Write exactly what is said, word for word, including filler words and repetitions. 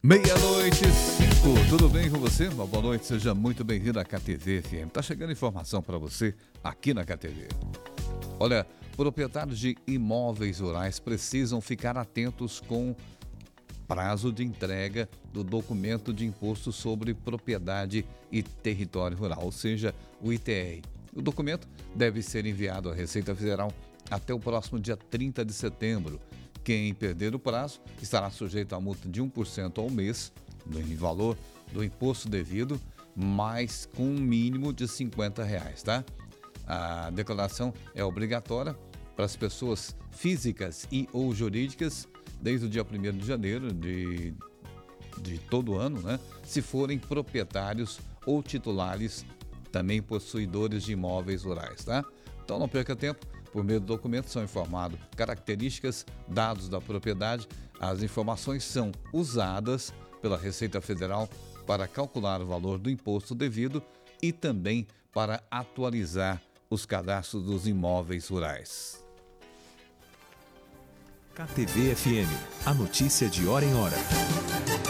Meia-noite, cinco. Tudo bem com você? Uma boa noite, seja muito bem-vindo à K T V F M. Tá chegando informação para você aqui na K T V. Olha, proprietários de imóveis rurais precisam ficar atentos com prazo de entrega do documento de imposto sobre propriedade e território rural, ou seja, o I T R. O documento deve ser enviado à Receita Federal até o próximo dia trinta de setembro. Quem perder o prazo estará sujeito a multa de um por cento ao mês, no valor do imposto devido, mais com um mínimo de cinquenta reais, tá? A declaração é obrigatória para as pessoas físicas e ou jurídicas desde o dia primeiro de janeiro de, de todo ano, né? Se forem proprietários ou titulares, também possuidores de imóveis rurais, tá? Então não perca tempo. Por meio do documento são informados características, dados da propriedade. As informações são usadas pela Receita Federal para calcular o valor do imposto devido e também para atualizar os cadastros dos imóveis rurais. K T V F M, a notícia de hora em hora.